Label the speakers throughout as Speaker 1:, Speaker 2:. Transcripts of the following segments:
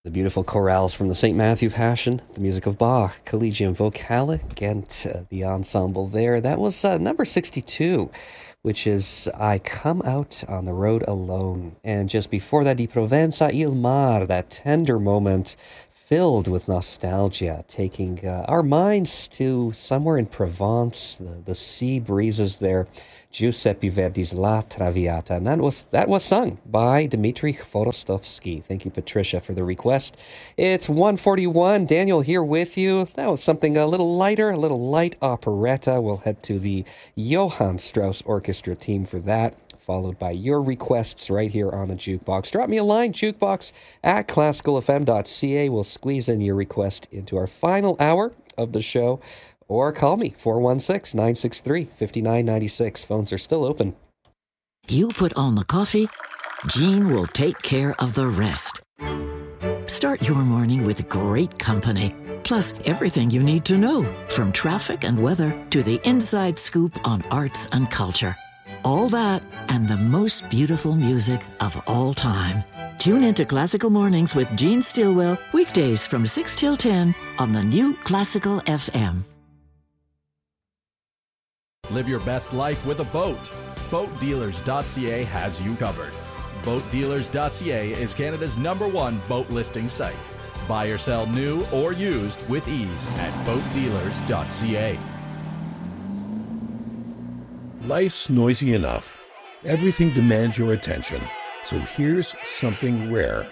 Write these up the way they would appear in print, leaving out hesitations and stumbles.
Speaker 1: The beautiful chorales from the St. Matthew Passion, the music of Bach, Collegium Vocale, Ghent, the ensemble there. That was number 62, which is I Come Out on the Road Alone. And just before that, Di Provenza il Mar, that tender moment filled with nostalgia, taking our minds to somewhere in Provence, the sea breezes there. Giuseppe Verdi's La Traviata, and that was sung by Dmitri Kvorostovsky. Thank you, Patricia, for the request. It's 1:41. Daniel here with you. That was something a little lighter, a little light operetta. We'll head to the Johann Strauss Orchestra team for that, followed by your requests right here on the Jukebox. Drop me a line, jukebox@classicalfm.ca. We'll squeeze in your request into our final hour of the show. Or call me, 416-963-5996. Phones are still open.
Speaker 2: You put on the coffee, Jean will take care of the rest. Start your morning with great company, plus everything you need to know, from traffic and weather to the inside scoop on arts and culture. All that and the most beautiful music of all time. Tune into Classical Mornings with Jean Stilwell, weekdays from 6 till 10 on the new Classical FM.
Speaker 3: Live your best life with a boat. BoatDealers.ca has you covered. BoatDealers.ca is Canada's #1 boat listing site. Buy or sell new or used with ease at BoatDealers.ca.
Speaker 4: Life's noisy enough. Everything demands your attention. So here's something rare.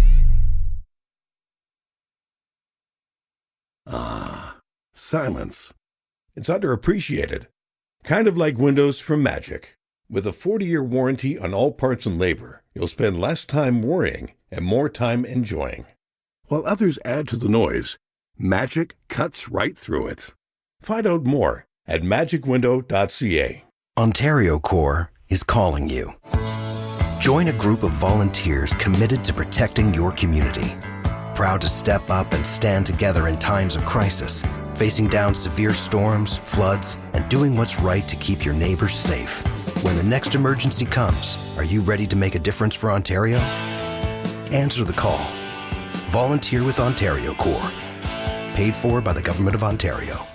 Speaker 4: Silence. It's underappreciated. Kind of like windows from Magic. With a 40-year warranty on all parts and labor, you'll spend less time worrying and more time enjoying. While others add to the noise, Magic cuts right through it. Find out more at magicwindow.ca.
Speaker 5: Ontario Corps is calling you. Join a group of volunteers committed to protecting your community. Proud to step up and stand together in times of crisis, facing down severe storms, floods, and doing what's right to keep your neighbors safe. When the next emergency comes, are you ready to make a difference for Ontario? Answer the call. Volunteer with Ontario Corps. Paid for by the Government of Ontario.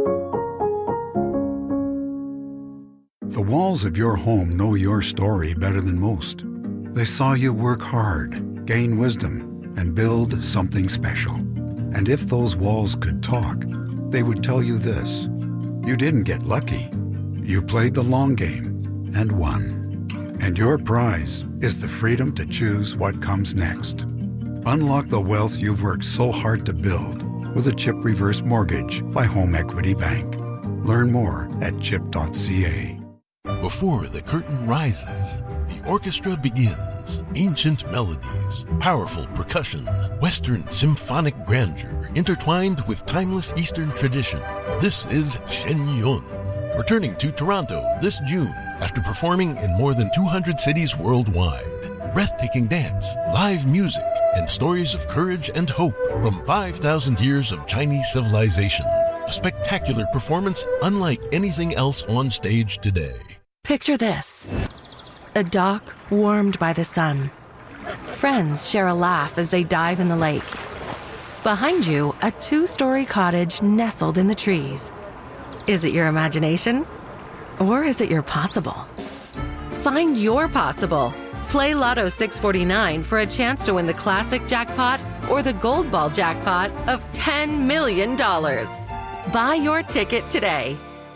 Speaker 6: The walls of your home know your story better than most. They saw you work hard, gain wisdom, and build something special. And if those walls could talk, they would tell you this: you didn't get lucky. You played the long game and won. And your prize is the freedom to choose what comes next. Unlock the wealth you've worked so hard to build with a CHIP Reverse Mortgage by Home Equity Bank. Learn more at chip.ca.
Speaker 7: Before the curtain rises, the orchestra begins. Ancient melodies, powerful percussion, Western symphonic grandeur, intertwined with timeless Eastern tradition. This is Shen Yun, returning to Toronto this June after performing in more than 200 cities worldwide. Breathtaking dance, live music, and stories of courage and hope from 5,000 years of Chinese civilization. A spectacular performance unlike anything else on stage today.
Speaker 8: Picture this. A dock warmed by the sun. Friends share a laugh as they dive in the lake. Behind you, a 2-story cottage nestled in the trees. Is it your imagination? Or is it your possible? Find your possible. Play Lotto 649 for a chance to win the classic jackpot or the gold ball jackpot of $10 million. Buy your ticket today.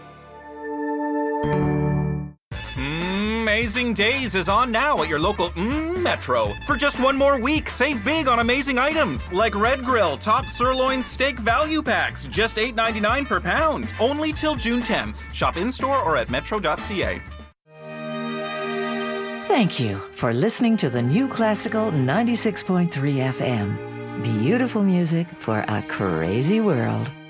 Speaker 9: Amazing Days is on now at your local Metro. For just one more week, save big on amazing items like Red Grill Top Sirloin Steak Value Packs, just $8.99 per pound. Only till June 10th. Shop in-store or at metro.ca.
Speaker 10: Thank you for listening to the New Classical 96.3 FM. Beautiful music for a crazy world.